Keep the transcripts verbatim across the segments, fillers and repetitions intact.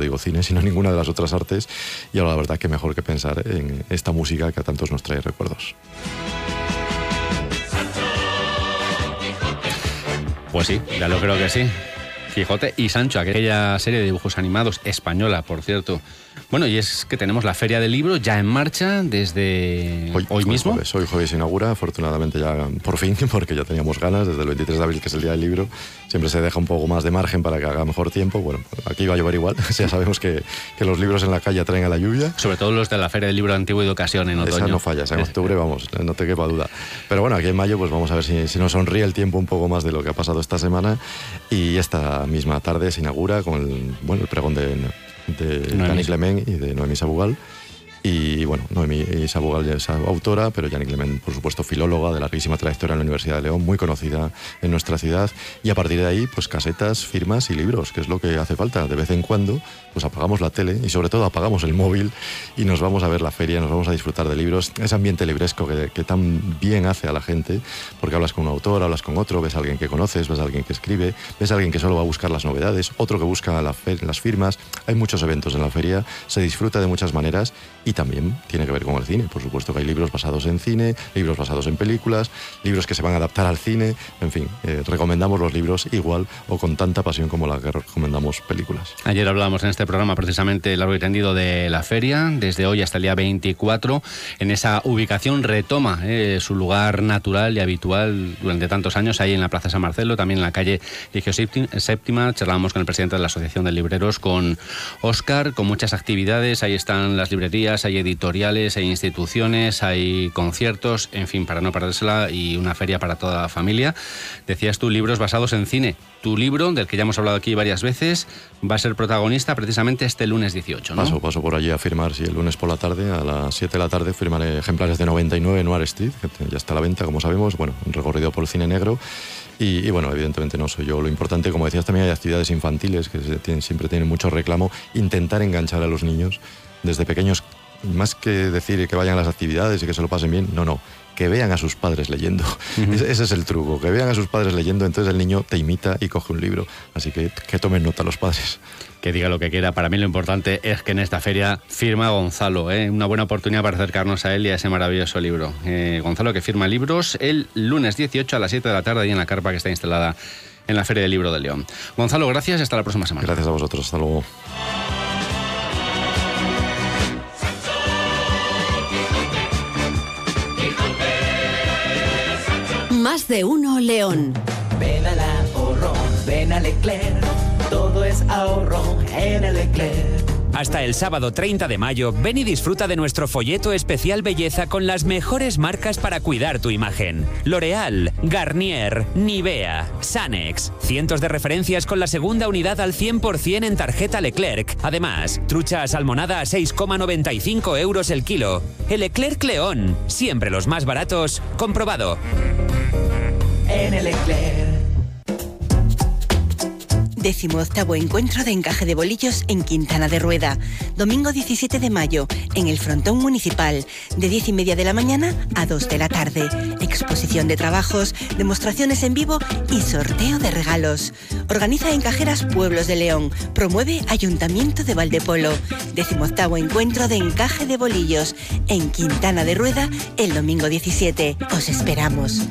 digo cine, sino ninguna de las otras artes, y ahora la verdad que mejor que pensar en esta música que a tantos nos trae recuerdos. Pues sí, ya lo creo que sí. Quijote y Sancho, aquella serie de dibujos animados española, por cierto. Bueno, y es que tenemos la Feria del Libro ya en marcha desde hoy, hoy mismo. Jueves, hoy jueves se inaugura, afortunadamente ya por fin, porque ya teníamos ganas, desde el veintitrés de abril, que es el Día del Libro. Siempre se deja un poco más de margen para que haga mejor tiempo. Bueno, aquí va a llover igual, ya sabemos que, que los libros en la calle atraen a la lluvia. Sobre todo los de la Feria del Libro Antiguo y de Ocasión en otoño. Esa no falla, en octubre vamos, no te quepa duda. Pero bueno, aquí en mayo pues vamos a ver si, si nos sonríe el tiempo un poco más de lo que ha pasado esta semana, y esta misma tarde se inaugura con el, bueno, el pregón de... de Dani Clement y de Noemí Sabugal. Y bueno, Noemí Sabugal ya es autora, pero Dani Clement, por supuesto, filóloga de larguísima trayectoria en la Universidad de León, muy conocida en nuestra ciudad, y a partir de ahí, pues casetas, firmas y libros, que es lo que hace falta. De vez en cuando, pues apagamos la tele y sobre todo apagamos el móvil y nos vamos a ver la feria, nos vamos a disfrutar de libros, ese ambiente libresco que, que tan bien hace a la gente, porque hablas con un autor, hablas con otro, ves a alguien que conoces, ves a alguien que escribe, ves a alguien que solo va a buscar las novedades, otro que busca la fe, las firmas. Hay muchos eventos en la feria, se disfruta de muchas maneras, y también tiene que ver con el cine. Por supuesto que hay libros basados en cine, libros basados en películas, libros que se van a adaptar al cine, en fin, eh, recomendamos los libros igual o con tanta pasión como la que recomendamos películas. Ayer hablábamos en este programa precisamente largo y tendido de la feria, desde hoy hasta el día veinticuatro, en esa ubicación retoma eh, su lugar natural y habitual durante tantos años, ahí en la Plaza San Marcelo, también en la calle Ligio Séptima. Charlábamos con el presidente de la Asociación de Libreros, con Óscar, con muchas actividades. Ahí están las librerías, hay editoriales, hay instituciones, hay conciertos, en fin, para no perdérsela, y una feria para toda la familia. Decías tú, libros basados en cine. Tu libro, del que ya hemos hablado aquí varias veces, va a ser protagonista precisamente este lunes dieciocho, ¿no? Paso, paso por allí a firmar, sí, el lunes por la tarde, a las siete de la tarde, firmaré ejemplares de noventa y nueve Noir Street, que ya está a la venta, como sabemos, bueno, un recorrido por el cine negro. Y, y bueno, evidentemente no soy yo lo importante, como decías, también hay actividades infantiles que se tienen, siempre tienen mucho reclamo, intentar enganchar a los niños desde pequeños, más que decir que vayan a las actividades y que se lo pasen bien, no, no, que vean a sus padres leyendo. Uh-huh. Ese, ese es el truco, que vean a sus padres leyendo, entonces el niño te imita y coge un libro. Así que que tomen nota los padres. Que diga lo que quiera, para mí lo importante es que en esta feria firma Gonzalo, ¿eh? Una buena oportunidad para acercarnos a él y a ese maravilloso libro. Eh, Gonzalo, que firma libros el lunes dieciocho a las siete de la tarde, ahí en la carpa que está instalada en la Feria del Libro de León. Gonzalo, gracias y hasta la próxima semana. Gracias a vosotros, hasta luego. Más de uno León. Ven al ahorro, ven a Leclerc, todo es ahorro en el Leclerc. Hasta el sábado treinta de mayo, ven y disfruta de nuestro folleto especial belleza con las mejores marcas para cuidar tu imagen. L'Oréal, Garnier, Nivea, Sanex. Cientos de referencias con la segunda unidad al cien por ciento en tarjeta Leclerc. Además, trucha asalmonada a seis coma noventa y cinco euros el kilo. El Leclerc León, siempre los más baratos, comprobado. En el Leclerc. Decimoctavo encuentro de encaje de bolillos en Quintana de Rueda. Domingo diecisiete de mayo, en el frontón municipal, de diez y media de la mañana a dos de la tarde. Exposición de trabajos, demostraciones en vivo y sorteo de regalos. Organiza Encajeras Pueblos de León. Promueve Ayuntamiento de Valdepolo. Decimoctavo encuentro de encaje de bolillos en Quintana de Rueda el domingo diecisiete. Os esperamos.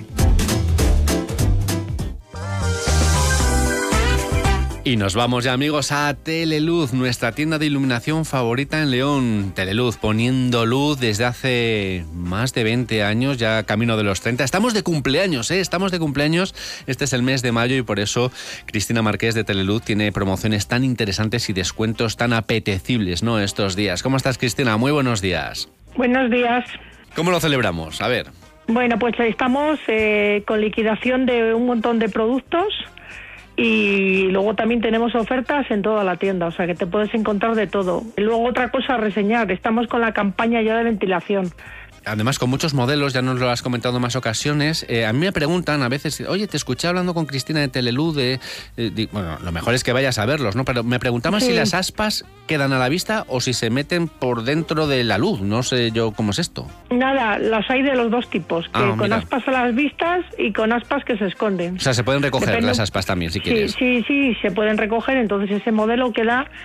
Y nos vamos ya, amigos, a Teleluz, nuestra tienda de iluminación favorita en León. Teleluz, poniendo luz desde hace más de veinte años, ya camino de los treinta. Estamos de cumpleaños, ¿eh? Estamos de cumpleaños. Este es el mes de mayo y por eso Cristina Marqués de Teleluz tiene promociones tan interesantes y descuentos tan apetecibles, ¿no?, estos días. ¿Cómo estás, Cristina? Muy buenos días. Buenos días. ¿Cómo lo celebramos? A ver. Bueno, pues estamos eh, con liquidación de un montón de productos. Y luego también tenemos ofertas en toda la tienda, o sea que te puedes encontrar de todo. Y luego otra cosa a reseñar, estamos con la campaña ya de ventilación. Además, con muchos modelos, ya nos lo has comentado en más ocasiones. Eh, a mí me preguntan a veces, oye, te escuché hablando con Cristina de Teleluz, de, eh, de, bueno, lo mejor es que vayas a verlos, ¿no? Pero me preguntaban sí. si las aspas quedan a la vista o si se meten por dentro de la luz. No sé yo cómo es esto. Nada, las hay de los dos tipos, que ah, con aspas a las vistas y con aspas que se esconden. O sea, se pueden recoger Depende... las aspas también, si quieres. Sí, sí, sí, se pueden recoger, entonces ese modelo queda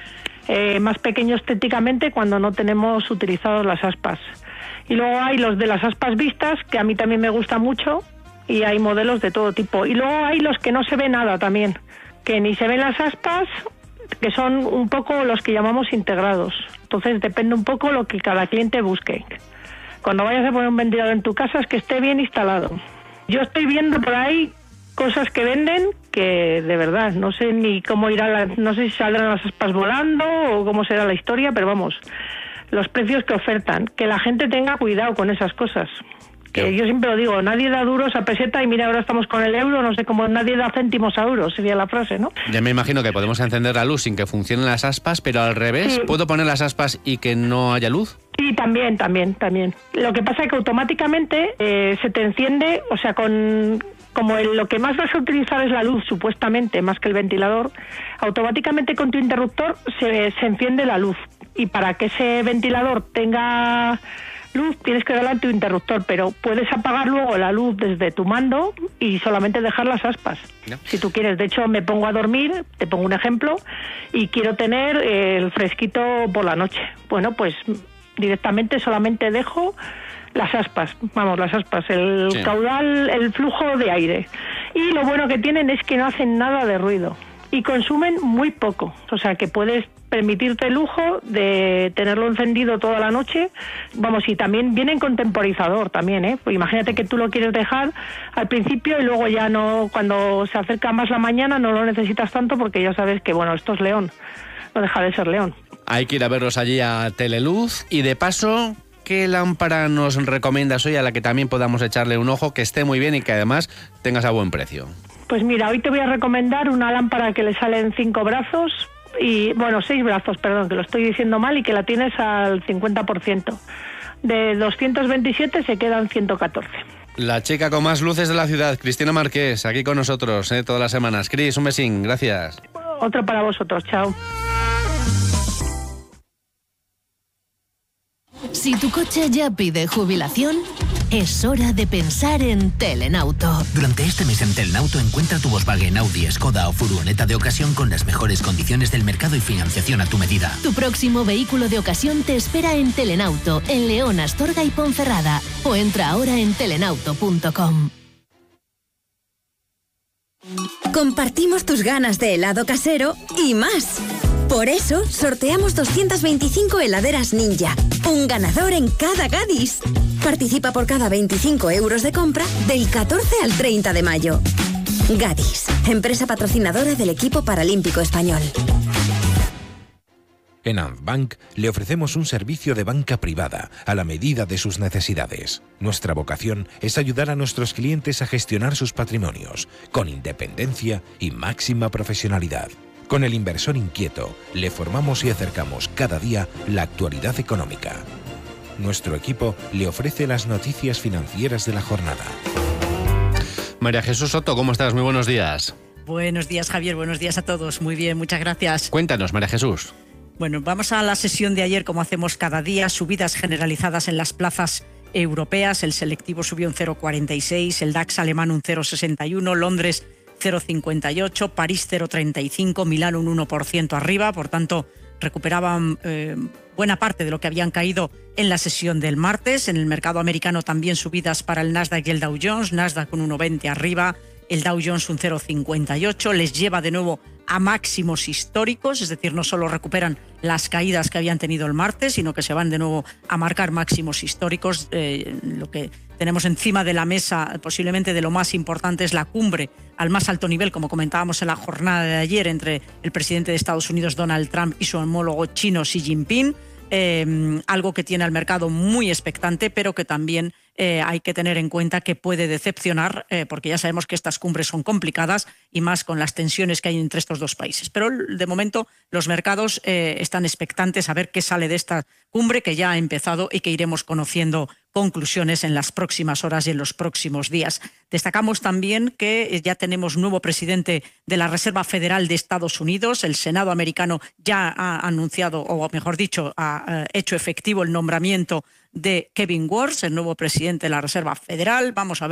eh, más pequeño estéticamente cuando no tenemos utilizados las aspas. Y luego hay los de las aspas vistas, que a mí también me gusta mucho, y hay modelos de todo tipo. Y luego hay los que no se ve nada también, que ni se ven las aspas, que son un poco los que llamamos integrados. Entonces depende un poco lo que cada cliente busque. Cuando vayas a poner un ventilador en tu casa es que esté bien instalado. Yo estoy viendo por ahí cosas que venden que de verdad no sé ni cómo irá la, no sé si saldrán las aspas volando o cómo será la historia, pero vamos, los precios que ofertan, que la gente tenga cuidado con esas cosas. Que yo siempre lo digo, nadie da duros a peseta y mira, ahora estamos con el euro, no sé cómo, nadie da céntimos a euros, sería la frase, ¿no? Ya me imagino que podemos encender la luz sin que funcionen las aspas, pero al revés, Sí. ¿puedo poner las aspas y que no haya luz? Sí, también, también, también. Lo que pasa es que automáticamente eh, se te enciende, o sea, con como el, lo que más vas a utilizar es la luz, supuestamente, más que el ventilador, automáticamente con tu interruptor se, se enciende la luz. Y para que ese ventilador tenga luz tienes que darle a tu interruptor, pero puedes apagar luego la luz desde tu mando y solamente dejar las aspas. No. Si tú quieres, de hecho me pongo a dormir, te pongo un ejemplo, y quiero tener eh, el fresquito por la noche. Bueno, pues directamente solamente dejo las aspas, vamos, las aspas, el Sí. caudal, el flujo de aire. Y lo bueno que tienen es que no hacen nada de ruido y consumen muy poco, o sea que puedes permitirte el lujo de tenerlo encendido toda la noche, vamos, y también vienen con temporizador también, ¿eh? Pues imagínate que tú lo quieres dejar al principio y luego ya no, cuando se acerca más la mañana no lo necesitas tanto porque ya sabes que, bueno, esto es León, no deja de ser León. Hay que ir a verlos allí a Teleluz y de paso, ¿qué lámpara nos recomiendas hoy a la que también podamos echarle un ojo, que esté muy bien y que además tengas a buen precio? Pues mira, hoy te voy a recomendar una lámpara que le salen cinco brazos, y bueno, seis brazos, perdón, que lo estoy diciendo mal, y que la tienes al cincuenta por ciento. De doscientos veintisiete se quedan ciento catorce. La chica con más luces de la ciudad, Cristina Marqués, aquí con nosotros eh, todas las semanas. Cris, un besín, gracias. Otro para vosotros, chao. Si tu coche ya pide jubilación, es hora de pensar en Telenauto. Durante este mes en Telenauto encuentra tu Volkswagen, Audi, Skoda o furgoneta de ocasión con las mejores condiciones del mercado y financiación a tu medida. Tu próximo vehículo de ocasión te espera en Telenauto, en León, Astorga y Ponferrada. O entra ahora en telenauto punto com. Compartimos tus ganas de helado casero y más. Por eso, sorteamos doscientas veinticinco heladeras Ninja. Un ganador en cada Gadis. Participa por cada veinticinco euros de compra del catorce al treinta de mayo. Gadis, empresa patrocinadora del equipo paralímpico español. En Antbank le ofrecemos un servicio de banca privada a la medida de sus necesidades. Nuestra vocación es ayudar a nuestros clientes a gestionar sus patrimonios con independencia y máxima profesionalidad. Con el inversor inquieto, le formamos y acercamos cada día la actualidad económica. Nuestro equipo le ofrece las noticias financieras de la jornada. María Jesús Soto, ¿cómo estás? Muy buenos días. Buenos días, Javier. Buenos días a todos. Muy bien, muchas gracias. Cuéntanos, María Jesús. Bueno, vamos a la sesión de ayer, como hacemos cada día, subidas generalizadas en las plazas europeas. El selectivo subió un cero coma cuarenta y seis, el DAX alemán un cero coma sesenta y uno, Londres cero coma cincuenta y ocho, París cero coma treinta y cinco, Milán un uno por ciento arriba, por tanto recuperaban eh, buena parte de lo que habían caído en la sesión del martes. En el mercado americano también subidas para el Nasdaq y el Dow Jones, Nasdaq un uno coma veinte arriba, el Dow Jones un cero coma cincuenta y ocho, les lleva de nuevo a máximos históricos, es decir, no solo recuperan las caídas que habían tenido el martes, sino que se van de nuevo a marcar máximos históricos. Eh, lo que tenemos encima de la mesa, posiblemente de lo más importante, es la cumbre al más alto nivel, como comentábamos en la jornada de ayer, entre el presidente de Estados Unidos, Donald Trump, y su homólogo chino, Xi Jinping. Eh, algo que tiene al mercado muy expectante, pero que también eh, hay que tener en cuenta que puede decepcionar, eh, porque ya sabemos que estas cumbres son complicadas y más con las tensiones que hay entre estos dos países. Pero de momento los mercados eh, están expectantes a ver qué sale de esta cumbre que ya ha empezado y que iremos conociendo conclusiones en las próximas horas y en los próximos días. Destacamos también que ya tenemos nuevo presidente de la Reserva Federal de Estados Unidos. El Senado americano ya ha anunciado, o mejor dicho, ha hecho efectivo el nombramiento de Kevin Warsh, el nuevo presidente de la Reserva Federal. Vamos a ver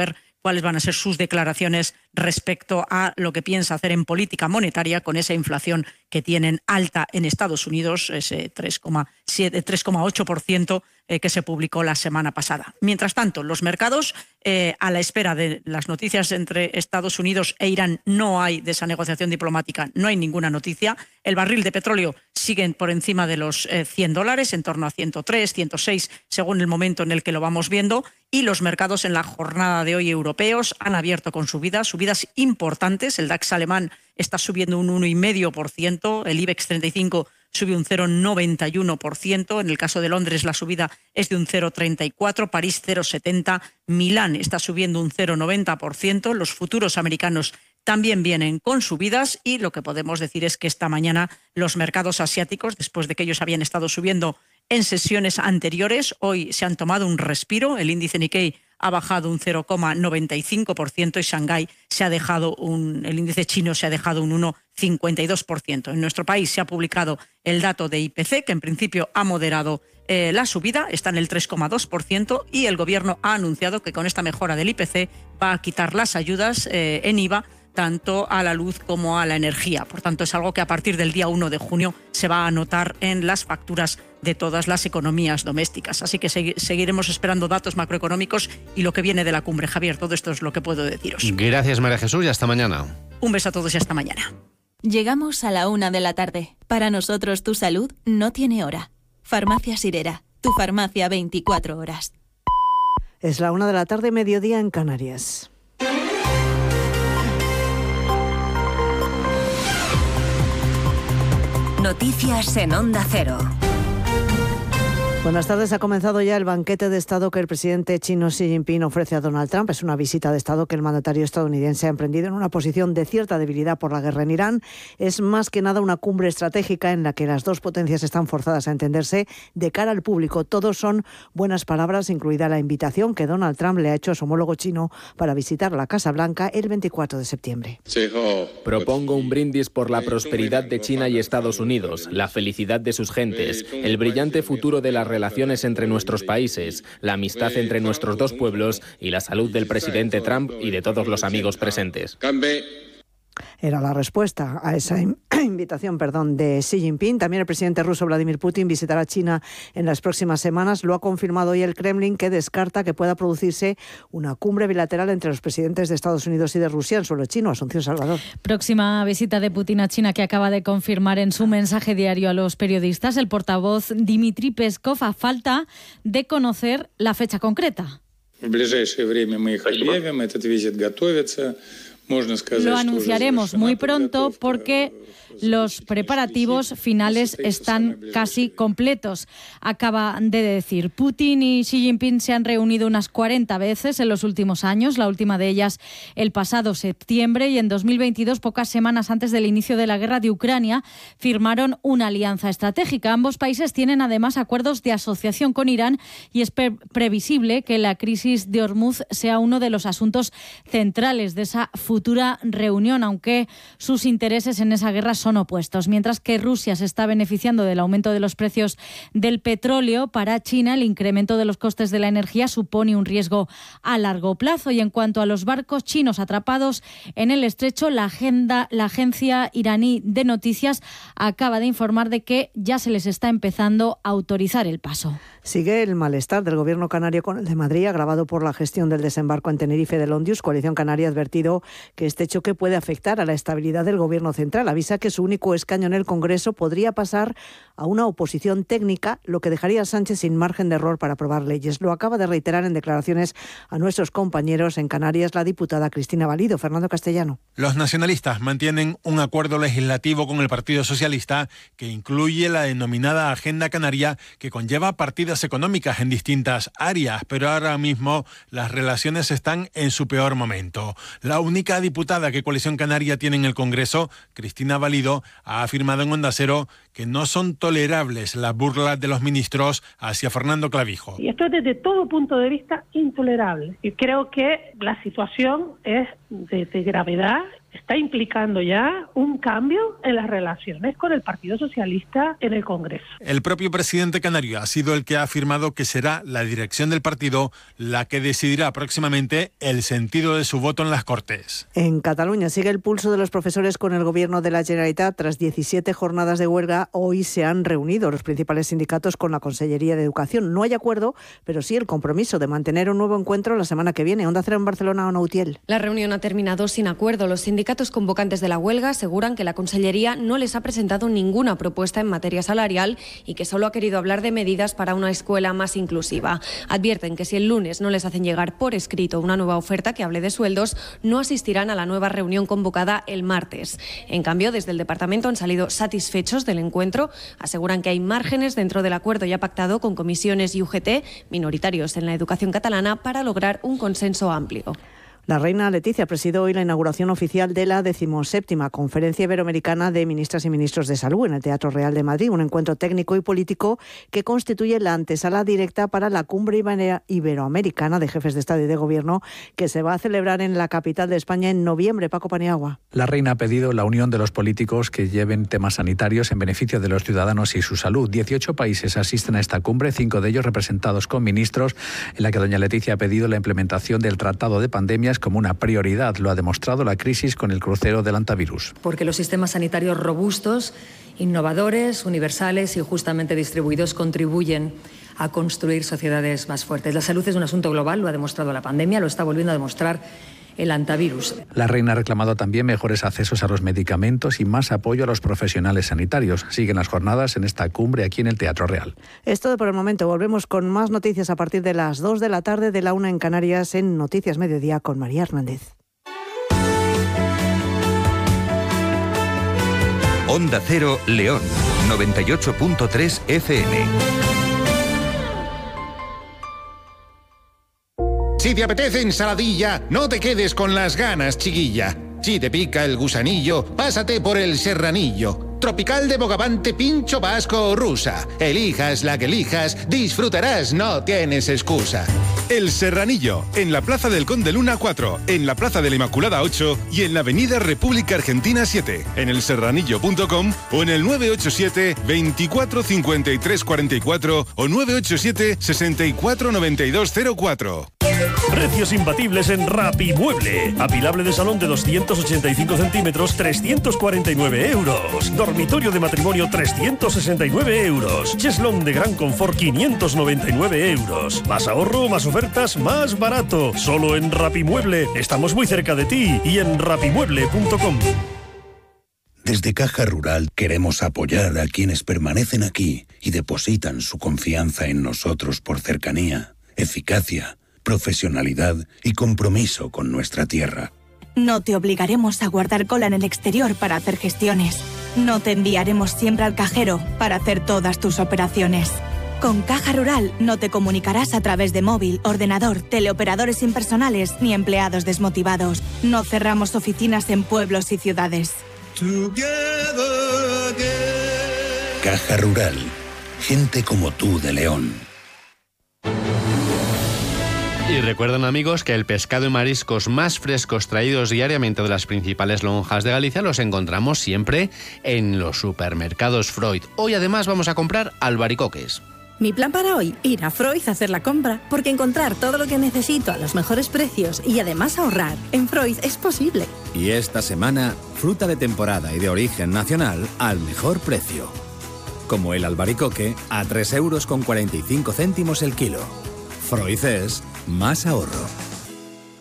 cuáles van a ser sus declaraciones respecto a lo que piensa hacer en política monetaria con esa inflación que tienen alta en Estados Unidos, ese tres coma ocho por ciento eh, que se publicó la semana pasada. Mientras tanto, los mercados, eh, a la espera de las noticias entre Estados Unidos e Irán, no hay de esa negociación diplomática, no hay ninguna noticia. El barril de petróleo sigue por encima de los eh, cien dólares, en torno a ciento tres, ciento seis, según el momento en el que lo vamos viendo. Y los mercados en la jornada de hoy europeos han abierto con subidas, subidas importantes. El DAX alemán está subiendo un uno coma cinco por ciento, el IBEX treinta y cinco sube un cero coma noventa y uno por ciento, en el caso de Londres la subida es de un cero coma treinta y cuatro, París cero coma setenta, Milán está subiendo un cero coma noventa por ciento, los futuros americanos también vienen con subidas y lo que podemos decir es que esta mañana los mercados asiáticos, después de que ellos habían estado subiendo en sesiones anteriores, hoy se han tomado un respiro. El índice Nikkei ha bajado un cero coma noventa y cinco por ciento y Shanghái se ha dejado un, el índice chino se ha dejado un uno coma cincuenta y dos por ciento. En nuestro país se ha publicado el dato de I P C, que en principio ha moderado eh, la subida, está en el tres coma dos por ciento y el gobierno ha anunciado que con esta mejora del I P C va a quitar las ayudas eh, en I V A tanto a la luz como a la energía. Por tanto, es algo que a partir del día uno de junio se va a notar en las facturas de todas las economías domésticas. Así que segui- seguiremos esperando datos macroeconómicos y lo que viene de la cumbre. Javier, todo esto es lo que puedo deciros. Gracias, María Jesús, y hasta mañana. Un beso a todos y hasta mañana. Llegamos a la una de la tarde. Para nosotros tu salud no tiene hora. Farmacia Sirera, tu farmacia veinticuatro horas. Es la una de la tarde, mediodía en Canarias. Noticias en Onda Cero. Buenas tardes. Ha comenzado ya el banquete de Estado que el presidente chino Xi Jinping ofrece a Donald Trump. Es una visita de Estado que el mandatario estadounidense ha emprendido en una posición de cierta debilidad por la guerra en Irán. Es más que nada una cumbre estratégica en la que las dos potencias están forzadas a entenderse de cara al público. Todos son buenas palabras, incluida la invitación que Donald Trump le ha hecho a su homólogo chino para visitar la Casa Blanca el veinticuatro de septiembre. Propongo un brindis por la prosperidad de China y Estados Unidos, la felicidad de sus gentes, el brillante futuro de la relaciones entre nuestros países, la amistad entre nuestros dos pueblos y la salud del presidente Trump y de todos los amigos presentes. Era la respuesta a esa invitación, perdón, de Xi Jinping. También el presidente ruso Vladimir Putin visitará China en las próximas semanas. Lo ha confirmado hoy el Kremlin, que descarta que pueda producirse una cumbre bilateral entre los presidentes de Estados Unidos y de Rusia en suelo chino. Asunción Salvador. Próxima visita de Putin a China que acaba de confirmar en su mensaje diario a los periodistas el portavoz Dmitry Peskov, a falta de conocer la fecha concreta. Lo anunciaremos muy pronto porque los preparativos finales están casi completos, acaba de decir. Putin y Xi Jinping se han reunido unas cuarenta veces en los últimos años, la última de ellas el pasado septiembre, y en dos mil veintidós, pocas semanas antes del inicio de la guerra de Ucrania, firmaron una alianza estratégica. Ambos países tienen además acuerdos de asociación con Irán y es pre- previsible que la crisis de Hormuz sea uno de los asuntos centrales de esa futura reunión, aunque sus intereses en esa guerra son opuestos. Mientras que Rusia se está beneficiando del aumento de los precios del petróleo, para China el incremento de los costes de la energía supone un riesgo a largo plazo. Y en cuanto a los barcos chinos atrapados en el estrecho, la, agenda, la agencia iraní de noticias acaba de informar de que ya se les está empezando a autorizar el paso. Sigue el malestar del gobierno canario con el de Madrid, agravado por la gestión del desembarco en Tenerife del Ondius. Coalición Canaria ha advertido que este choque puede afectar a la estabilidad del gobierno central. Avisa que su único escaño en el Congreso podría pasar a una oposición técnica, lo que dejaría a Sánchez sin margen de error para aprobar leyes. Lo acaba de reiterar en declaraciones a nuestros compañeros en Canarias la diputada Cristina Valido. Fernando Castellano. Los nacionalistas mantienen un acuerdo legislativo con el Partido Socialista que incluye la denominada Agenda Canaria, que conlleva partidas económicas en distintas áreas, pero ahora mismo las relaciones están en su peor momento. La única diputada que Coalición Canaria tiene en el Congreso, Cristina Valido, ha afirmado en Onda Cero que no son tolerables las burlas de los ministros hacia Fernando Clavijo. Y esto es desde todo punto de vista intolerable. Y creo que la situación es de, de gravedad está implicando ya un cambio en las relaciones con el Partido Socialista en el Congreso. El propio presidente canario ha sido el que ha afirmado que será la dirección del partido la que decidirá próximamente el sentido de su voto en las Cortes. En Cataluña sigue el pulso de los profesores con el gobierno de la Generalitat. Tras diecisiete jornadas de huelga, hoy se han reunido los principales sindicatos con la Consellería de Educación. No hay acuerdo, pero sí el compromiso de mantener un nuevo encuentro la semana que viene. Onda Cero en Barcelona, Ona Utiel. La reunión ha terminado sin acuerdo. Los sindicatos Los convocantes de la huelga aseguran que la Consellería no les ha presentado ninguna propuesta en materia salarial y que solo ha querido hablar de medidas para una escuela más inclusiva. Advierten que si el lunes no les hacen llegar por escrito una nueva oferta que hable de sueldos, no asistirán a la nueva reunión convocada el martes. En cambio, desde el departamento han salido satisfechos del encuentro. Aseguran que hay márgenes dentro del acuerdo ya pactado con comisiones y U G T, minoritarios en la educación catalana, para lograr un consenso amplio. La reina Leticia presidió hoy la inauguración oficial de la decimoséptima Conferencia Iberoamericana de Ministras y Ministros de Salud en el Teatro Real de Madrid, un encuentro técnico y político que constituye la antesala directa para la Cumbre Iberoamericana de Jefes de Estado y de Gobierno que se va a celebrar en la capital de España en noviembre. Paco Paniagua. La reina ha pedido la unión de los políticos que lleven temas sanitarios en beneficio de los ciudadanos y su salud. dieciocho países asisten a esta cumbre, cinco de ellos representados con ministros, en la que doña Leticia ha pedido la implementación del Tratado de Pandemias como una prioridad. Lo ha demostrado la crisis con el crucero del antivirus. Porque los sistemas sanitarios robustos, innovadores, universales y justamente distribuidos contribuyen a construir sociedades más fuertes. La salud es un asunto global, lo ha demostrado la pandemia, lo está volviendo a demostrar el antivirus. La reina ha reclamado también mejores accesos a los medicamentos y más apoyo a los profesionales sanitarios. Siguen las jornadas en esta cumbre aquí en el Teatro Real. Es todo por el momento. Volvemos con más noticias a partir de las dos de la tarde, de la una en Canarias, en Noticias Mediodía con María Hernández. Onda Cero León, noventa y ocho punto tres F M. Si te apetece ensaladilla, no te quedes con las ganas, chiquilla. Si te pica el gusanillo, pásate por el serranillo. Tropical de Bogavante, pincho vasco o rusa. Elijas la que elijas, disfrutarás, no tienes excusa. El Serranillo, en la Plaza del Conde Luna cuatro, en la Plaza de la Inmaculada ocho y en la Avenida República Argentina siete, en el serranillo punto com o en el nueve ocho siete, veinticuatro cincuenta y tres cuarenta y cuatro o nueve ocho siete, sesenta y cuatro noventa y dos cero cuatro. Precios imbatibles en Rapimueble. Apilable de salón de doscientos ochenta y cinco centímetros, trescientos cuarenta y nueve euros. Dormitorio de matrimonio, trescientos sesenta y nueve euros. Cheslón de gran confort, quinientos noventa y nueve euros. Más ahorro, más ofertas, más barato. Solo en Rapimueble. Estamos muy cerca de ti y en rapimueble punto com. Desde Caja Rural queremos apoyar a quienes permanecen aquí y depositan su confianza en nosotros por cercanía, eficacia, profesionalidad y compromiso con nuestra tierra. No te obligaremos a guardar cola en el exterior para hacer gestiones. No te enviaremos siempre al cajero para hacer todas tus operaciones. Con Caja Rural no te comunicarás a través de móvil, ordenador, teleoperadores impersonales ni empleados desmotivados. No cerramos oficinas en pueblos y ciudades. Caja Rural. Gente como tú de León. Y recuerden, amigos, que el pescado y mariscos más frescos traídos diariamente de las principales lonjas de Galicia los encontramos siempre en los supermercados Freud. Hoy además vamos a comprar albaricoques. Mi plan para hoy, ir a Freud a hacer la compra, porque encontrar todo lo que necesito a los mejores precios y además ahorrar en Freud es posible. Y esta semana, fruta de temporada y de origen nacional al mejor precio. Como el albaricoque a tres euros con cuarenta y cinco céntimos el kilo. Freud es más ahorro.